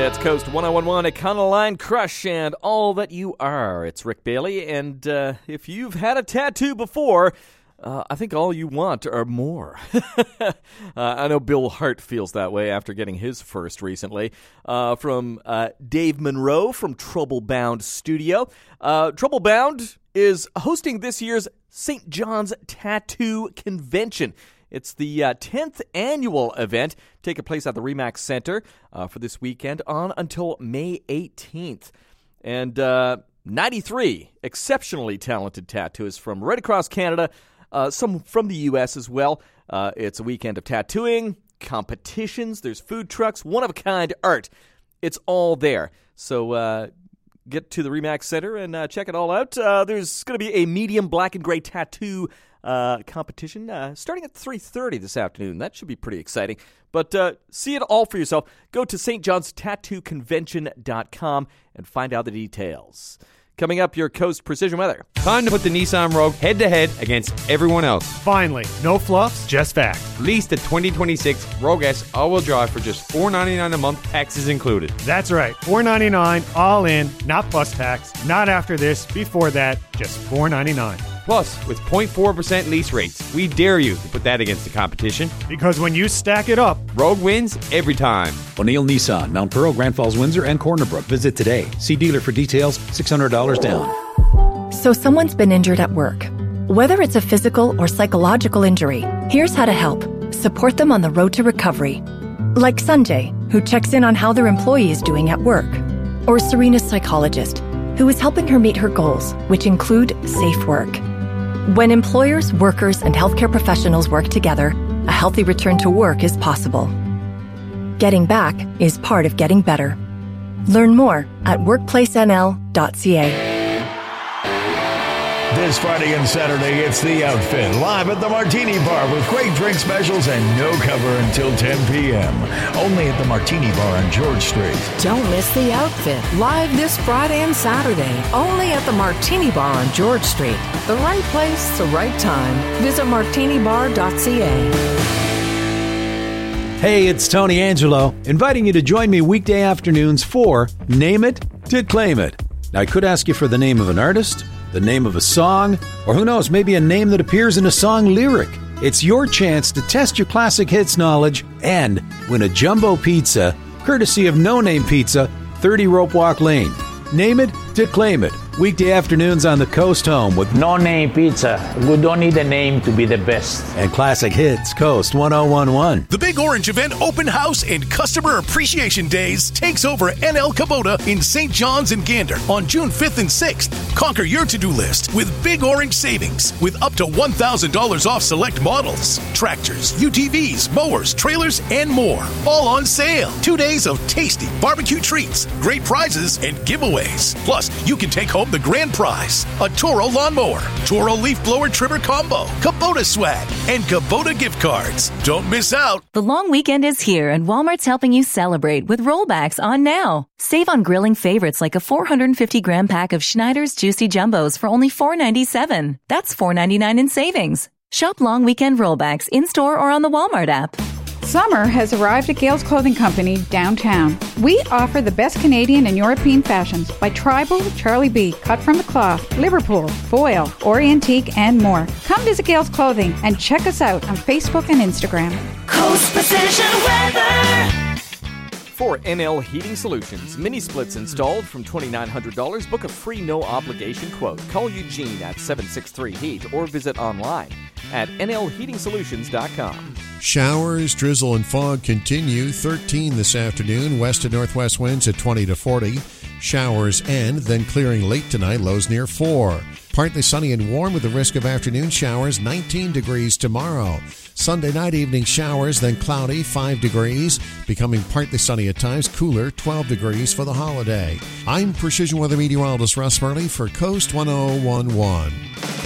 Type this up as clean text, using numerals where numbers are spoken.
It's Coast 1011, Econoline Crush, and all that you are. It's Rick Bailey, and if you've had a tattoo before, I think all you want are more. I know Bill Hart feels that way after getting his first recently. From Dave Monroe from Troublebound Studio. Troublebound is hosting this year's St. John's Tattoo Convention. It's the 10th annual event, taking place at the RE/MAX Center for this weekend on until May 18th. And 93 exceptionally talented tattooists from right across Canada, some from the U.S. as well. It's a weekend of tattooing, competitions, there's food trucks, one-of-a-kind art. It's all there. So get to the RE/MAX Center and check it all out. There's going to be a medium black and gray tattoo competition starting at 3:30 this afternoon. That should be pretty exciting. But see it all for yourself. Go to stjohnstattooconvention.com and find out the details. Coming up, your Coast Precision Weather. Time to put the Nissan Rogue head-to-head against everyone else. Finally, no fluffs, just facts. Lease the 2026 Rogue S all-wheel drive for just $499 a month, taxes included. That's right, $499 all in, not plus tax, not after this, before that, just $499. Plus, with 0.4% lease rates, we dare you to put that against the competition. Because when you stack it up, Rogue wins every time. O'Neill Nissan, Mount Pearl, Grand Falls, Windsor, and Corner Brook. Visit today. See dealer for details, $600 down. So someone's been injured at work. Whether it's a physical or psychological injury, here's how to help. Support them on the road to recovery. Like Sanjay, who checks in on how their employee is doing at work. Or Serena's psychologist, who is helping her meet her goals, which include safe work. When employers, workers, and healthcare professionals work together, a healthy return to work is possible. Getting back is part of getting better. Learn more at workplacenl.ca. This Friday and Saturday, it's The Outfit, live at the Martini Bar with great drink specials and no cover until 10 p.m. Only at the Martini Bar on George Street. Don't miss The Outfit, live this Friday and Saturday, only at the Martini Bar on George Street. The right place, the right time. Visit martinibar.ca. Hey, it's Tony Angelo, inviting you to join me weekday afternoons for Name It to Claim It. Now, I could ask you for the name of an artist, the name of a song, or who knows, maybe a name that appears in a song lyric. It's your chance to test your classic hits knowledge and win a jumbo pizza, courtesy of No Name Pizza, 30 Rope Walk Lane. Name it to claim it. Weekday afternoons on the Coast Home with No Name Pizza. We don't need a name to be the best. And classic hits, Coast 1011. The Big Orange Event Open House and Customer Appreciation Days takes over NL Kubota in St. John's and Gander on June 5th and 6th. Conquer your to-do list with Big Orange savings with up to $1,000 off select models, tractors, UTVs, mowers, trailers, and more. All on sale. 2 days of tasty barbecue treats, great prizes, and giveaways. Plus, you can take home the grand prize, a Toro lawnmower, Toro leaf blower trimmer combo, Kubota swag, and Kubota gift cards. Don't miss out. The long weekend is here, and Walmart's helping you celebrate with rollbacks on now. Save on grilling favorites like a 450-gram pack of Schneider's Juicy Jumbos for only $4.97. That's $4.99 in savings. Shop long weekend rollbacks in-store or on the Walmart app. Summer has arrived at Gales Clothing Company downtown. We offer the best Canadian and European fashions by Tribal, Charlie B, Cut from the Cloth, Liverpool, Foil, Orientique, and more. Come visit Gales Clothing and check us out on Facebook and Instagram. Coast Precision Weather. For NL Heating Solutions, mini splits installed from $2,900. Book a free no-obligation quote. Call Eugene at 763-HEAT or visit online at nlheatingsolutions.com. Showers, drizzle, and fog continue. 13 this afternoon. West to northwest winds at 20 to 40. Showers end, then clearing late tonight. Lows near 4. Partly sunny and warm with the risk of afternoon showers. 19 degrees tomorrow. Sunday night, evening showers, then cloudy, 5 degrees. Becoming partly sunny at times, cooler, 12 degrees for the holiday. I'm Precision Weather Meteorologist Russ Murley for Coast 1011.